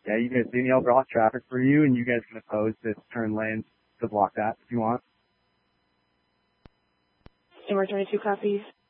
Yeah, you guys see, I'll block traffic for you, and you guys can oppose this turn lanes to block that if you want. Number 22 copies.